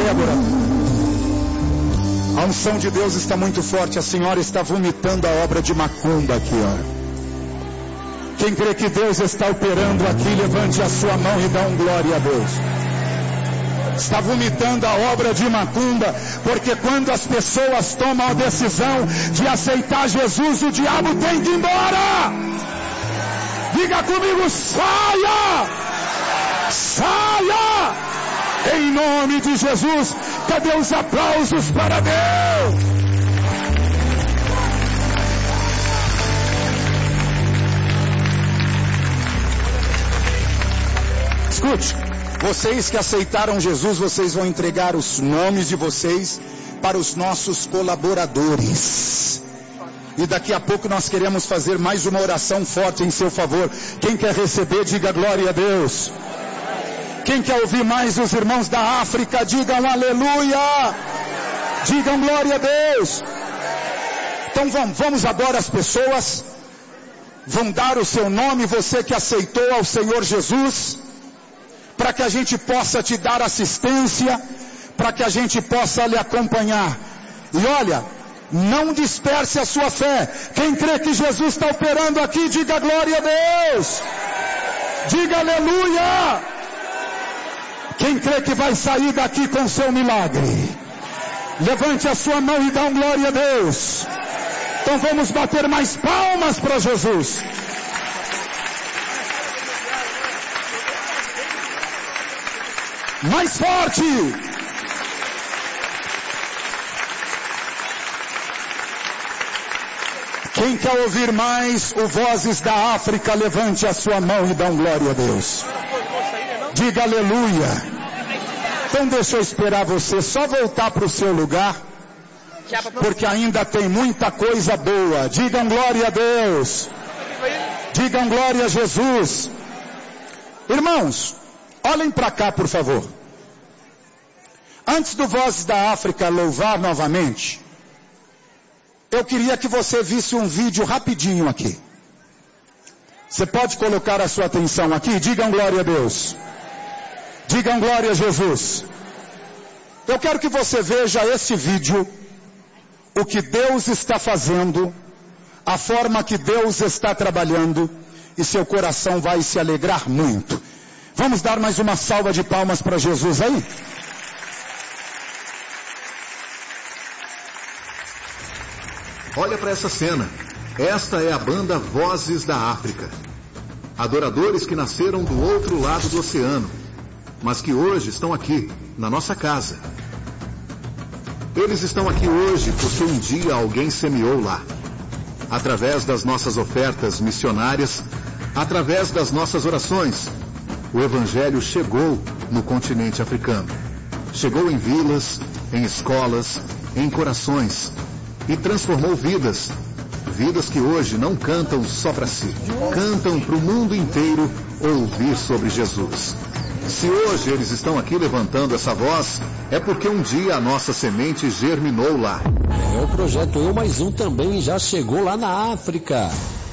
Débora. A unção de Deus está muito forte. A senhora está vomitando a obra de macumba aqui, ó. Quem crê que Deus está operando aqui, levante a sua mão e dá um glória a Deus. Está vomitando a obra de macumba, porque quando as pessoas tomam a decisão de aceitar Jesus, o diabo tem que ir embora. Diga comigo, saia! Saia! Em nome de Jesus. Cadê os aplausos para Deus? Escute, vocês que aceitaram Jesus, vocês vão entregar os nomes de vocês para os nossos colaboradores. E daqui a pouco nós queremos fazer mais uma oração forte em seu favor. Quem quer receber, diga glória a Deus. Quem quer ouvir mais os irmãos da África, digam aleluia. Digam glória a Deus. Então vamos agora, as pessoas vão dar o seu nome, você que aceitou ao Senhor Jesus, para que a gente possa te dar assistência, para que a gente possa lhe acompanhar. E olha, não disperse a sua fé. Quem crê que Jesus está operando aqui, diga glória a Deus. Diga aleluia. Quem crê que vai sair daqui com seu milagre, levante a sua mão e dá um glória a Deus. Então vamos bater mais palmas para Jesus. Mais forte. Quem quer ouvir mais o Vozes da África, levante a sua mão e dá um glória a Deus. Diga aleluia. Então deixa eu esperar você só voltar para o seu lugar, porque ainda tem muita coisa boa. Digam glória a Deus. Digam glória a Jesus. Irmãos, olhem para cá, por favor. Antes do Vozes da África louvar novamente, eu queria que você visse um vídeo rapidinho aqui. Você pode colocar a sua atenção aqui? Digam glória a Deus. Digam glória a Jesus. Eu quero que você veja esse vídeo, o que Deus está fazendo, a forma que Deus está trabalhando, e seu coração vai se alegrar muito. Vamos dar mais uma salva de palmas para Jesus aí? Olha para essa cena. Esta é a banda Vozes da África. Adoradores que nasceram do outro lado do oceano, mas que hoje estão aqui, na nossa casa. Eles estão aqui hoje porque um dia alguém semeou lá. Através das nossas ofertas missionárias, através das nossas orações, o Evangelho chegou no continente africano. Chegou em vilas, em escolas, em corações, e transformou vidas. Vidas que hoje não cantam só para si, cantam para o mundo inteiro ouvir sobre Jesus. Se hoje eles estão aqui levantando essa voz, é porque um dia a nossa semente germinou lá. O projeto Eu Mais Um também já chegou lá na África.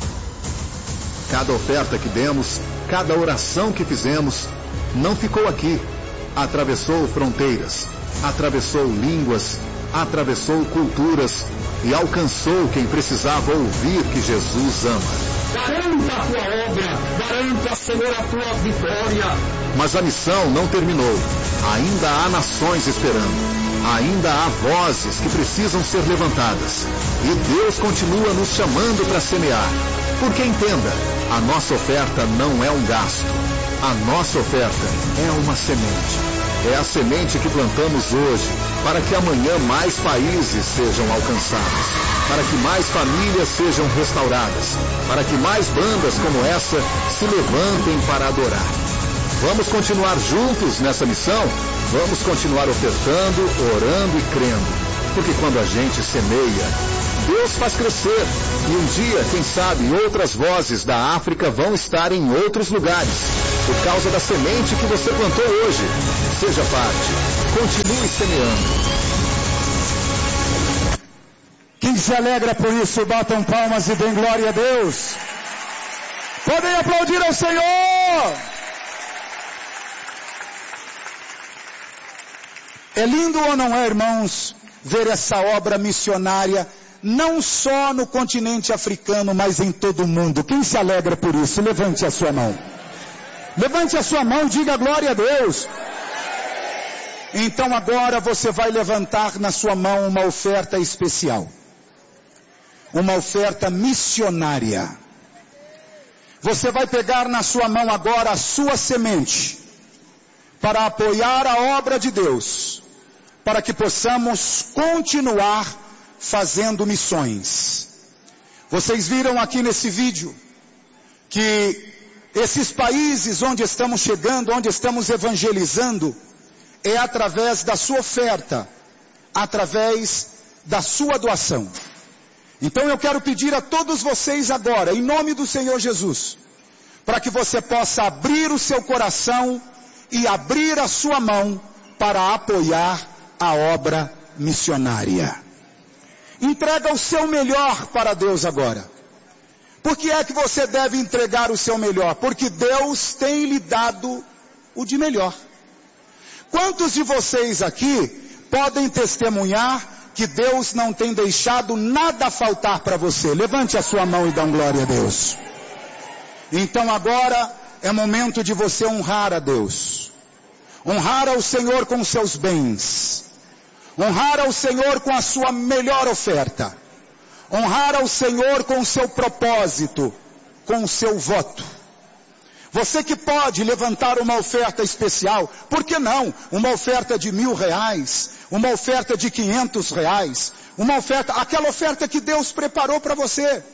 Cada oferta que demos, cada oração que fizemos, não ficou aqui. Atravessou fronteiras, atravessou línguas, atravessou culturas e alcançou quem precisava ouvir que Jesus ama. Garanta a tua obra, garanta, Senhor, a tua vitória. Mas a missão não terminou. Ainda há nações esperando. Ainda há vozes que precisam ser levantadas. E Deus continua nos chamando para semear. Porque entenda, a nossa oferta não é um gasto. A nossa oferta é uma semente. É a semente que plantamos hoje, para que amanhã mais países sejam alcançados, para que mais famílias sejam restauradas, para que mais bandas como essa se levantem para adorar. Vamos continuar juntos nessa missão? Vamos continuar ofertando, orando e crendo, porque quando a gente semeia, Deus faz crescer. E um dia, quem sabe, outras vozes da África vão estar em outros lugares, por causa da semente que você plantou hoje. Seja parte. Continue semeando. Quem se alegra por isso, batam palmas e deem glória a Deus. Podem aplaudir ao Senhor. É lindo ou não é, irmãos, ver essa obra missionária, não só no continente africano, mas em todo o mundo. Quem se alegra por isso? Levante a sua mão. Levante a sua mão e diga glória a Deus. Então agora você vai levantar na sua mão uma oferta especial. Uma oferta missionária. Você vai pegar na sua mão agora a sua semente, para apoiar a obra de Deus, para que possamos continuar fazendo missões. Vocês viram aqui nesse vídeo, que esses países onde estamos chegando, onde estamos evangelizando, é através da sua oferta, através da sua doação. Então eu quero pedir a todos vocês agora, em nome do Senhor Jesus, para que você possa abrir o seu coração e abrir a sua mão para apoiar a obra missionária. Entrega o seu melhor para Deus agora. Por que é que você deve entregar o seu melhor? Porque Deus tem lhe dado o de melhor. Quantos de vocês aqui podem testemunhar que Deus não tem deixado nada faltar para você? Levante a sua mão e dá glória a Deus. Então agora é momento de você honrar a Deus. Honrar ao Senhor com seus bens. Honrar ao Senhor com a sua melhor oferta. Honrar ao Senhor com o seu propósito, com o seu voto. Você que pode levantar uma oferta especial, por que não? Uma oferta de R$1.000, uma oferta de R$500, uma oferta, aquela oferta que Deus preparou para você.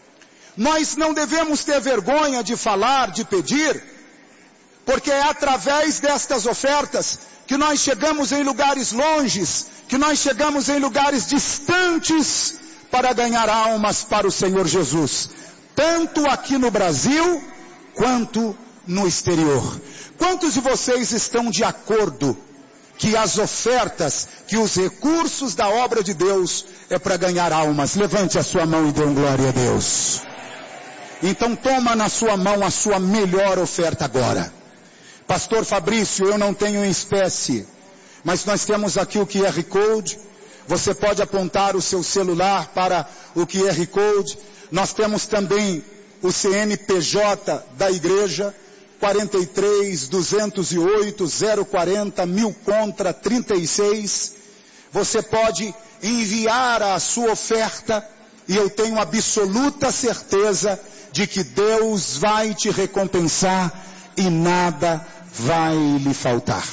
Nós não devemos ter vergonha de falar, de pedir, porque é através destas ofertas que nós chegamos em lugares longes, que nós chegamos em lugares distantes para ganhar almas para o Senhor Jesus, tanto aqui no Brasil quanto no exterior. Quantos de vocês estão de acordo que as ofertas, que os recursos da obra de Deus é para ganhar almas? Levante a sua mão e dê glória a Deus. Então toma na sua mão a sua melhor oferta agora. Pastor Fabrício, eu não tenho em espécie, mas nós temos aqui o QR Code. Você pode apontar o seu celular para o QR Code. Nós temos também o CNPJ da igreja, 43-208-040-1000-36. Você pode enviar a sua oferta e eu tenho absoluta certeza de que Deus vai te recompensar e nada vai lhe faltar.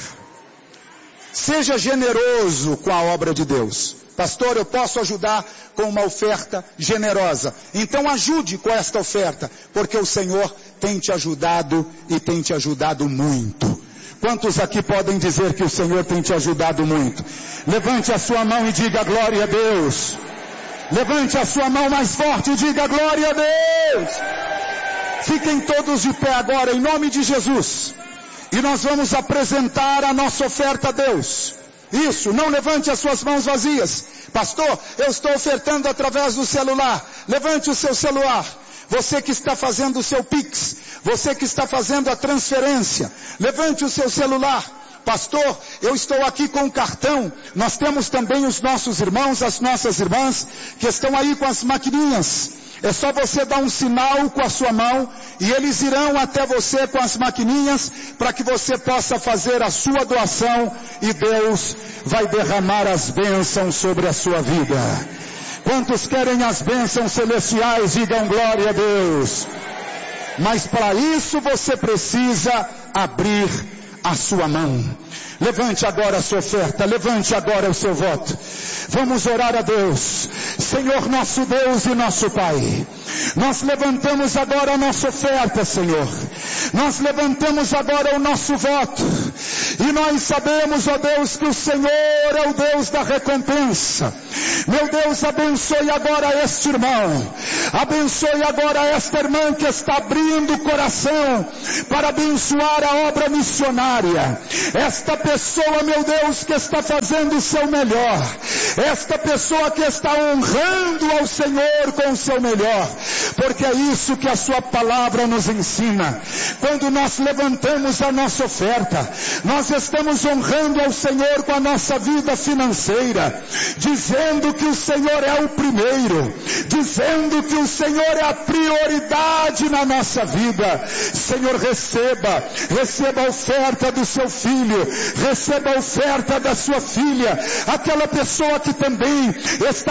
Seja generoso com a obra de Deus. Pastor, eu posso ajudar com uma oferta generosa. Então ajude com esta oferta, porque o Senhor tem te ajudado e tem te ajudado muito. Quantos aqui podem dizer que o Senhor tem te ajudado muito? Levante a sua mão e diga glória a Deus. Levante a sua mão mais forte e diga glória a Deus. Fiquem todos de pé agora em nome de Jesus. E nós vamos apresentar a nossa oferta a Deus. Isso, não levante as suas mãos vazias. Pastor, eu estou ofertando através do celular. Levante o seu celular. Você que está fazendo o seu Pix, você que está fazendo a transferência, levante o seu celular. Pastor, eu estou aqui com o cartão. Nós temos também os nossos irmãos, as nossas irmãs, que estão aí com as maquininhas. É só você dar um sinal com a sua mão e eles irão até você com as maquininhas para que você possa fazer a sua doação e Deus vai derramar as bênçãos sobre a sua vida. Quantos querem as bênçãos celestiais, digam glória a Deus. Mas para isso você precisa abrir a sua mão. Levante agora a sua oferta, levante agora o seu voto. Vamos orar a Deus. Senhor nosso Deus e nosso Pai, nós levantamos agora a nossa oferta, Senhor. Nós levantamos agora o nosso voto. E nós sabemos, ó Deus, que o Senhor é o Deus da recompensa. Meu Deus, abençoe agora este irmão. Abençoe agora esta irmã que está abrindo o coração para abençoar a obra missionária. Esta pessoa, meu Deus, que está fazendo o seu melhor. Esta pessoa que está honrando ao Senhor com o seu melhor. Porque é isso que a sua palavra nos ensina. Quando nós levantamos a nossa oferta, nós estamos honrando ao Senhor com a nossa vida financeira, dizendo que o Senhor é o primeiro, dizendo que o Senhor é a prioridade na nossa vida. Senhor, receba a oferta do seu filho, receba a oferta da sua filha, aquela pessoa que também está